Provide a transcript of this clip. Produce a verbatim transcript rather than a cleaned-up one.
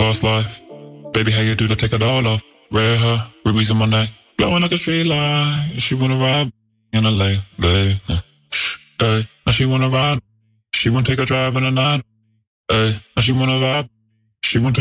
fast life. Baby, how you do to take it all off? Red hair, rubies on my neck, glowing like a street light. She wanna ride in a lay, lay, hey. Now she wanna ride, she wanna take a drive in the night, hey. Now she wanna vibe, she wanna take